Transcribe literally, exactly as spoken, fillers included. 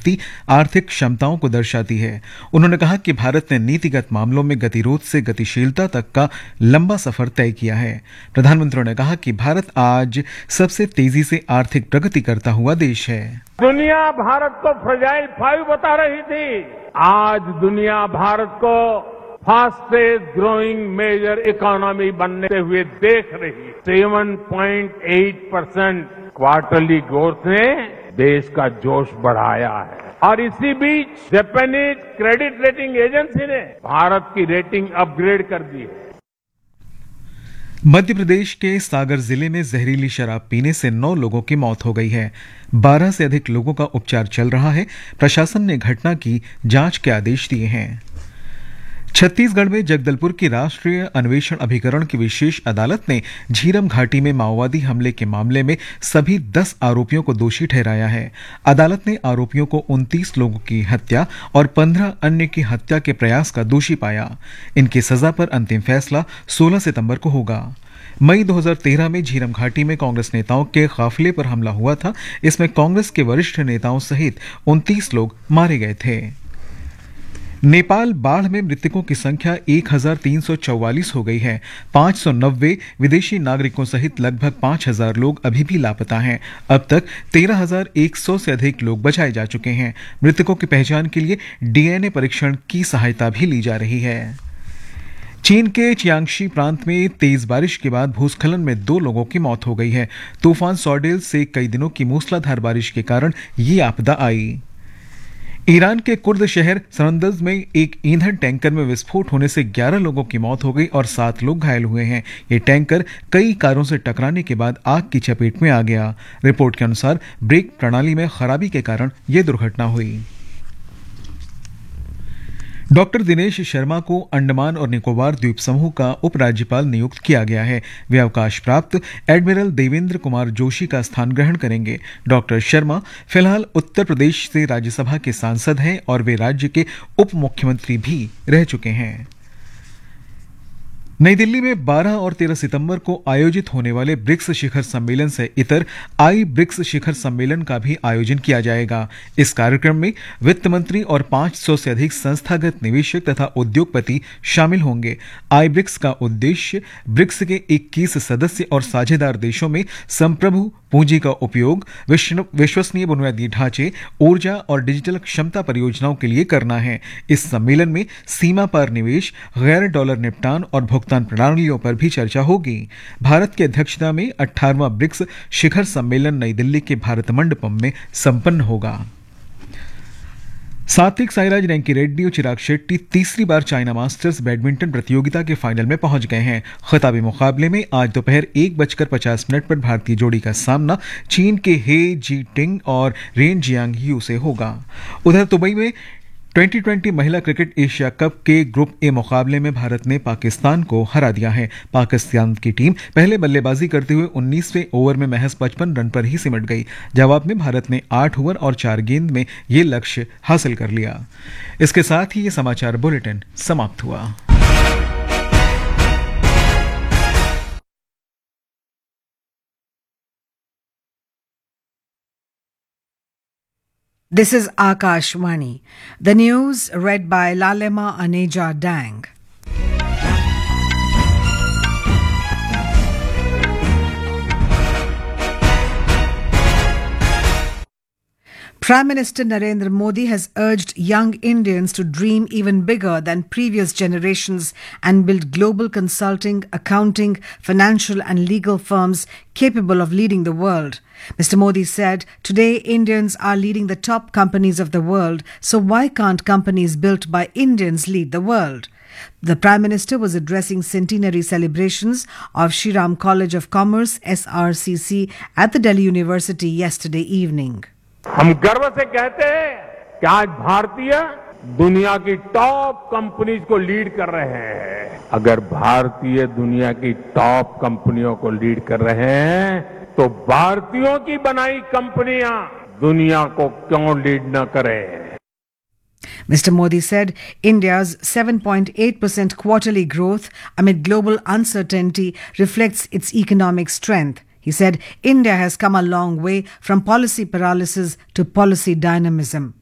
बढ़ती आर्थिक क्षमताओं को दर्शाती है। उन्होंने कहा कि भारत ने नीतिगत मामलों में गतिरोध से गतिशीलता तक का लंबा सफर तय किया है। प्रधानमंत्री ने कहा कि भारत आज सबसे तेजी से आर्थिक प्रगति करता हुआ देश है। दुनिया भारत को फ्रजाइल फाइव बता रही थी, आज दुनिया भारत को फास्टेस्ट ग्रोइंग मेजर इकोनॉमी बनते हुए देख रही। Seven point eight percent quarterly growth ने देश का जोश बढ़ाया है और इसी बीच जापानीज क्रेडिट रेटिंग एजेंसी ने भारत की रेटिंग अपग्रेड कर दी है। मध्य प्रदेश के सागर जिले में जहरीली शराब पीने से नौ लोगों की मौत हो गई है। बारह से अधिक लोगों का उपचार चल रहा है। प्रशासन ने घटना की जांच के आदेश दिए हैं। छत्तीसगढ़ में जगदलपुर की राष्ट्रीय अन्वेषण अभिकरण की विशेष अदालत ने झीरम घाटी में माओवादी हमले के मामले में सभी दस आरोपियों को दोषी ठहराया है। अदालत ने आरोपियों को उनतीस लोगों की हत्या और पंद्रह अन्य की हत्या के प्रयास का दोषी पाया। इनकी सजा पर अंतिम फैसला सोलह सितंबर को होगा। मई दो हज़ार तेरह में झीरम घाटी में कांग्रेस नेताओं के काफिले पर हमला हुआ था। इसमें कांग्रेस के वरिष्ठ नेताओं सहित उनतीस लोग मारे गए थे। नेपाल बाढ़ में मृतकों की संख्या एक हजार तीन सौ चौवालीस हो गई है। पांच सौ नब्बे विदेशी नागरिकों सहित लगभग पांच हजार लोग अभी भी लापता हैं। अब तक तेरह हजार एक सौ से अधिक लोग बचाए जा चुके हैं। मृतकों की पहचान के लिए डीएनए परीक्षण की सहायता भी ली जा रही है। चीन के चियांगशी प्रांत में तेज बारिश के बाद भूस्खलन में दो लोगों की मौत हो गई है। तूफान सॉडेल से कई दिनों की मूसलाधार बारिश के कारण ये आपदा आई। ईरान के कुर्द शहर सरंदज में एक ईंधन टैंकर में विस्फोट होने से ग्यारह लोगों की मौत हो गई और सात लोग घायल हुए हैं। ये टैंकर कई कारों से टकराने के बाद आग की चपेट में आ गया। रिपोर्ट के अनुसार ब्रेक प्रणाली में खराबी के कारण यह दुर्घटना हुई। डॉक्टर दिनेश शर्मा को अंडमान और निकोबार द्वीप समूह का उपराज्यपाल नियुक्त किया गया है। वे अवकाश प्राप्त एडमिरल देवेंद्र कुमार जोशी का स्थान ग्रहण करेंगे। डॉक्टर शर्मा फिलहाल उत्तर प्रदेश से राज्यसभा के सांसद हैं और वे राज्य के उप मुख्यमंत्री भी रह चुके हैं। नई दिल्ली में बारह और तेरह सितंबर को आयोजित होने वाले ब्रिक्स शिखर सम्मेलन से इतर आई ब्रिक्स शिखर सम्मेलन का भी आयोजन किया जाएगा। इस कार्यक्रम में वित्त मंत्री और पांच सौ से अधिक संस्थागत निवेशक तथा उद्योगपति शामिल होंगे। आई ब्रिक्स का उद्देश्य ब्रिक्स के इक्कीस सदस्य और साझेदार देशों में संप्रभु पूंजी का उपयोग, विश्वसनीय बुनियादी ढांचे, ऊर्जा और डिजिटल क्षमता परियोजनाओं के लिए करना है। इस सम्मेलन में सीमा पार निवेश, गैर डॉलर निपटान और भुगतान प्रणालियों पर भी चर्चा होगी। भारत की अध्यक्षता में अठारहवां ब्रिक्स शिखर सम्मेलन नई दिल्ली के भारत मंडपम में संपन्न होगा। सात्विक साईराज रैंकी रेड्डी और चिराग शेट्टी तीसरी बार चाइना मास्टर्स बैडमिंटन प्रतियोगिता के फाइनल में पहुंच गए हैं। खिताबी मुकाबले में आज दोपहर एक बजकर पचास मिनट पर भारतीय जोड़ी का सामना चीन के हे जी टिंग और रेन जियांग यू से होगा। उधर दुबई में ट्वेंटी ट्वेंटी महिला क्रिकेट एशिया कप के ग्रुप ए मुकाबले में भारत ने पाकिस्तान को हरा दिया है। पाकिस्तान की टीम पहले बल्लेबाजी करते हुए उन्नीसवें ओवर में महज पचपन रन पर ही सिमट गई। जवाब में भारत ने आठ ओवर और चार गेंद में ये लक्ष्य हासिल कर लिया। इसके साथ ही ये समाचार बुलेटिन समाप्त हुआ। This is Akashvani. The news read by Lalema Aneja Dang. Prime Minister Narendra Modi has urged young Indians to dream even bigger than previous generations and build global consulting, accounting, financial and legal firms capable of leading the world. Mister Modi said, "Today Indians are leading the top companies of the world, so why can't companies built by Indians lead the world?" The Prime Minister was addressing centenary celebrations of Shri Ram College of Commerce S R C C at the Delhi University yesterday evening. हम गर्व से कहते हैं कि आज भारतीय दुनिया की टॉप कंपनीज को लीड कर रहे हैं। अगर भारतीय दुनिया की टॉप कंपनियों को लीड कर रहे हैं तो भारतीयों की बनाई कंपनियां दुनिया को क्यों लीड न करें? Mister Modi said India's seven point eight percent quarterly growth amid global uncertainty reflects its economic strength. He said India has come a long way from policy paralysis to policy dynamism.